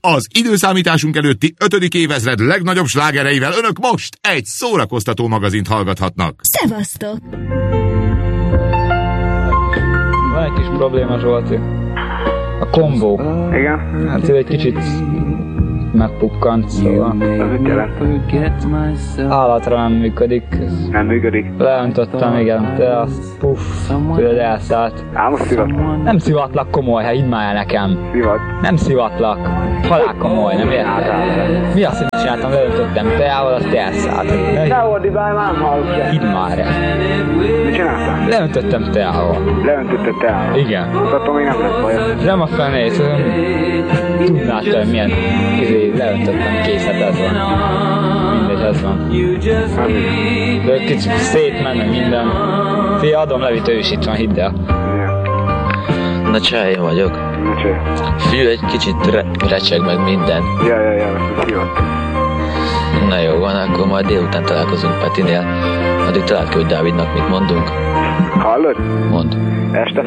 Az időszámításunk előtti 5. évezred legnagyobb slágereivel önök most egy szórakoztató magazint hallgathatnak. Szevasztok! Van egy kis probléma, Zsolti. A kombó. Igen? Hát ez egy kicsit megpukkant, szóval. Az mit jelent? Állatra nem működik. Nem működik. Leöntottem, igen, de azt puff, tudod, elszállt. Most szivat. Nem szivatlak komoly, hát hidd már el nekem. Szivat. Nem szivatlak. Halál komoly, nem érted? Mi azt, hogy csináltam, leöntöttem teával, azt elszállt. Ne ordibálj, már hallgass. Hidd már el. Mit csináltál? Leöntöttem teával. Leöntötted te? Igen. Attól még nem lesz baj. Nem a fenét, tudnád te, milyen leöntöttem, kész, hát ez van. Mindegy, ez van. De kicsit szétmenne minden. Fia, adom Levit, ő is itt van, hidd el. Na Csája vagyok. Na csaj. Fiú, egy kicsit recseg meg minden. Ja, most szivat. Na jó van, akkor majd délután találkozunk Petinél. Addig találd ki, hogy Dávidnak mit mondunk. Hallod? Mond. Este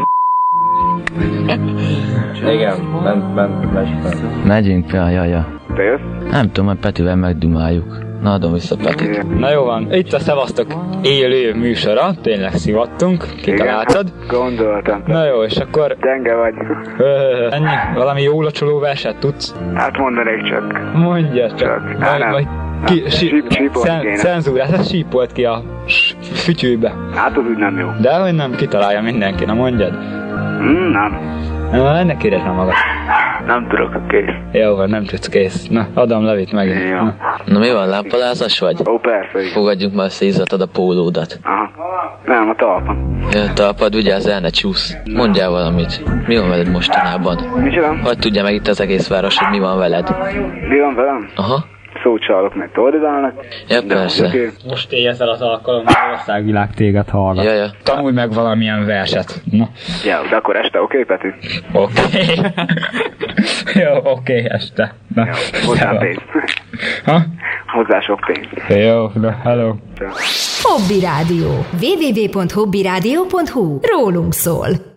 Igen, bent. Megyünk, ja. te jössz? Nem tudom, hogy Petivel megdumáljuk. Na, adom vissza Petit. Na jó van, itt a Szevasztok élő műsora, tényleg szivattunk, kitaláltad. Gondoltam. Na jó, és akkor Gyenge vagy. ennyi, valami jó locsoló verset tudsz? Hát mondanék csak. Mondja csak. Vagy Sípolni kéne. cenzúrát, ez sípolt ki a fütyűbe. Hát az úgy nem jó. Dehogy nem, kitalálja mindenki, na mondjad. Nem. Na, ennek érezni magad. Nem tudok, kész. Jó van, nem tudsz, kész. Na, adom Levit megint. Jó. Na mi van, lámpalázas vagy? Ó, persze. Igen. Fogadjunk már össze, izzatad a pólódat. Aha. Nem, a talpon. Ja, talpad, vigyázz el, ne csúsz. Mondjál valamit. Mi van veled mostanában? Micsoda? Hogy tudja meg itt az egész város, hogy mi van veled? Mi van velem? Aha. Szócsalok meg tordizálnak. Ja, persze. Okay. Most éjjel az alkalommal, országvilág téged hallgat. Ja. Tanulj meg valamilyen verset. Na. Ja, de akkor este oké, Peti? Oké. Jó, oké, este. Na. Jó, hozzá pénz. Ha? Hozzá sok pénz. Jó, na, hello. Hobby Rádió. www.hobbyradio.hu. Rólunk szól.